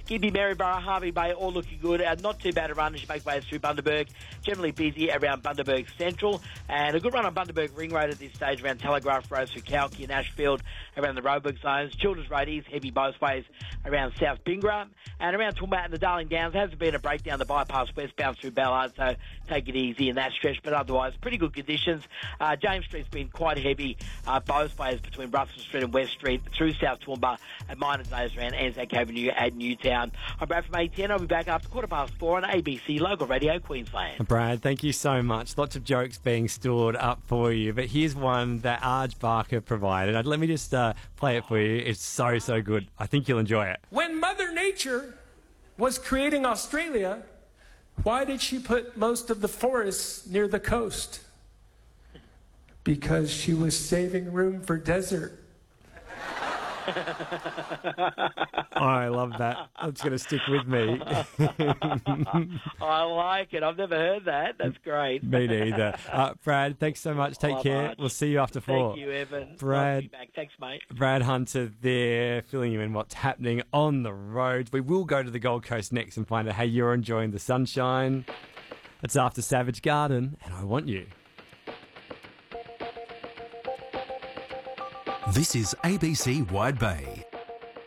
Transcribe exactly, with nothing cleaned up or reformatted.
Gympie, Maryborough, Harvey Bay, all looking good. Uh, not too bad a run as you make way through Bundaberg. Generally busy around Bundaberg Central. And a good run on Bundaberg Ring Road at this stage around Telegraph Road through Kalki and Ashfield, around the Roebuck zones. Children's Road is heavy both ways around South Bingra. And around Toowoomba and the Darling Downs, there hasn't been a breakdown the bypass westbound through Ballard, so take it easy in that stretch. But otherwise, pretty good conditions. Uh, James Street's been quite heavy uh, both ways between Russell Street and West Street through South Toowoomba and minor days around Anzac Avenue and Newtown. I'm Brad from A ten. I'll be back after quarter past four on A B C Local Radio Queensland. Brad, thank you so much. Lots of jokes being stored up for you, but here's one that Arj Barker provided. Let me just uh, play it for you. It's so, so good. I think you'll enjoy it. When Mother Nature was creating Australia, why did she put most of the forests near the coast? Because she was saving room for desert. I love that. That's going to stick with me. I like it. I've never heard that. That's great. Me neither. Uh, Brad, thanks so much. Take Bye, care. Marge. We'll see you after four. Thank you, Evan. Brad, Nice to be back. Thanks, mate. Brad Hunter there, filling you in what's happening on the road. We will go to the Gold Coast next and find out how you're enjoying the sunshine. It's after Savage Garden, and I Want You. This is A B C Wide Bay.